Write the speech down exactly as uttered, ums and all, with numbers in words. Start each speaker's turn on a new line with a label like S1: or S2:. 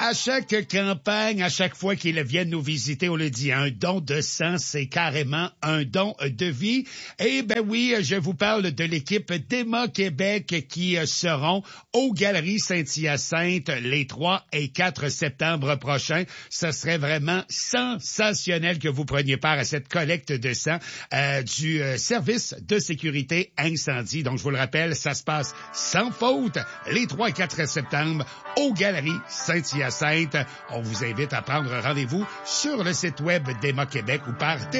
S1: À chaque campagne, à chaque fois qu'ils viennent nous visiter, on le dit, un don de sang, c'est carrément un don de vie. Eh ben oui, je vous parle de l'équipe d'Emma Québec qui seront aux Galeries Saint-Hyacinthe les trois et quatre septembre prochains. Ce serait vraiment sensationnel que vous preniez part à cette collecte de sang euh, du euh, service de sécurité incendie. Donc, je vous le rappelle, ça se passe sans faute les trois et quatre septembre aux Galeries Saint-Hyacinthe. On vous invite à prendre rendez-vous sur le site web d'Emma Québec ou par